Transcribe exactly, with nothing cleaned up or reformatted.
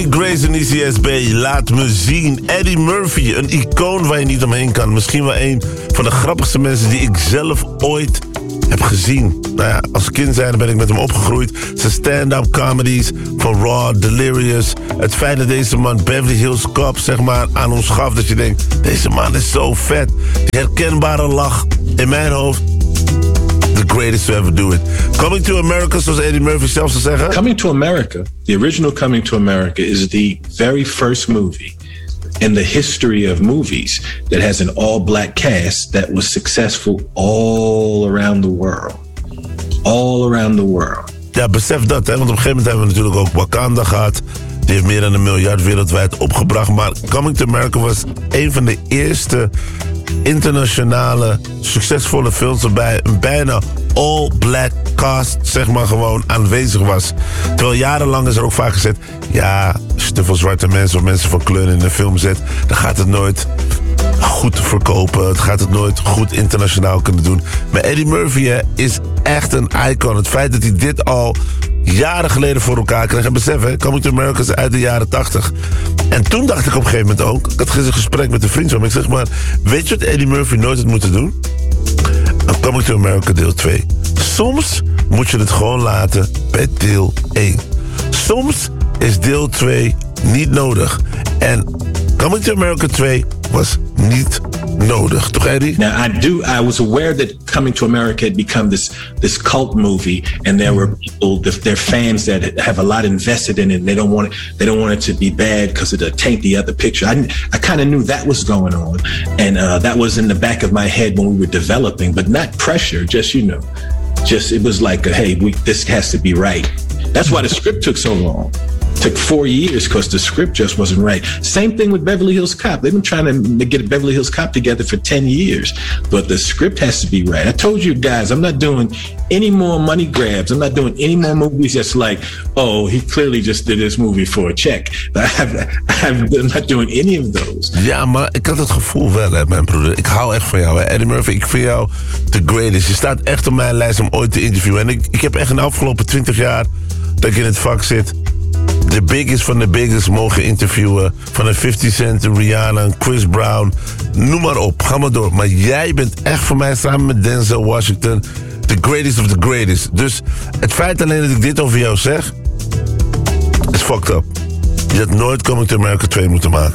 Grace en I C S B, laat me zien. Eddie Murphy, een icoon waar je niet omheen kan. Misschien wel een van de grappigste mensen die ik zelf ooit heb gezien. Nou ja, als kind zijnde ben ik met hem opgegroeid. Zijn stand-up comedies van Raw, Delirious. Het feit dat deze man Beverly Hills Cop zeg maar aan ons gaf. Dat je denkt, deze man is zo vet. Die herkenbare lach in mijn hoofd. The greatest to ever do it. Coming to America, zoals Eddie Murphy zelf zou zeggen. Coming to America, the original Coming to America is the very first movie in the history of movies that has an all-black cast that was successful all around the world. All around the world. Ja, besef dat, hè? Want op een gegeven moment hebben we natuurlijk ook Wakanda gehad. Die heeft meer dan een miljard wereldwijd opgebracht. Maar Coming to America was een van de eerste internationale succesvolle films waarbij een bijna all-black cast zeg maar gewoon aanwezig was. Terwijl jarenlang is er ook vaak gezegd, ja, als je te veel zwarte mensen of mensen van kleur in een film zet, dan gaat het nooit goed verkopen. Het gaat het nooit goed internationaal kunnen doen. Maar Eddie Murphy hè, is echt een icon. Het feit dat hij dit al jaren geleden voor elkaar kreeg. En besef, hè, Coming to America is uit de jaren tachtig. En toen dacht ik op een gegeven moment ook, ik had een gesprek met een vriend van me. Ik zeg maar, weet je wat Eddie Murphy nooit had moeten doen? Coming to America deel twee. Soms moet je het gewoon laten bij deel één. Soms is deel twee niet nodig. En Coming to America twee was niet nodig. Toch, Eddie? Now, I do. I was aware that Coming to America had become this this cult movie, and there were people, their fans that have a lot invested in it. They don't want it. They don't want it to be bad because it'll taint the other picture. I I kind of knew that was going on, and uh, that was in the back of my head when we were developing, but not pressure. Just you know, just it was like, a, hey, we, this has to be right. That's why the script took so long. Took four years because the script just wasn't right. Same thing with Beverly Hills Cop. They've been trying to get a Beverly Hills Cop together for ten years, but the script has to be right. I told you guys, I'm not doing any more money grabs. I'm not doing any more movies that's like, oh, he clearly just did this movie for a check. I'm, I'm not doing any of those. Ja, maar ik had het gevoel wel, hè, mijn broeder. Ik hou echt van jou, hè. Eddie Murphy. Ik vind jou the greatest. Je staat echt op mijn lijst om ooit te interviewen. En ik, ik heb echt in de afgelopen twintig jaar dat ik in het vak zit, de biggest van de biggest mogen interviewen. Van een fifty Cent, een Rihanna, een Chris Brown. Noem maar op, ga maar door. Maar jij bent echt voor mij samen met Denzel Washington the greatest of the greatest. Dus het feit alleen dat ik dit over jou zeg is fucked up. Je had nooit Coming to America twee moeten maken.